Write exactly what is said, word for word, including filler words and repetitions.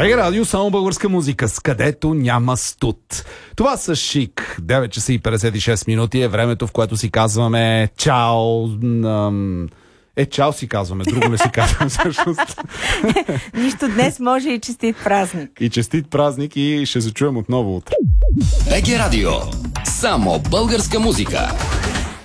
БГ Радио, само българска музика, с където няма студ. Това са Шик. девет часа и петдесет и шест минути е времето, в което си казваме чао. Е, чао си казваме, друго не си казваме всъщност. Нищо, днес може и честит празник. И честит празник и ще се чуем отново утре. БГ Радио, само българска музика.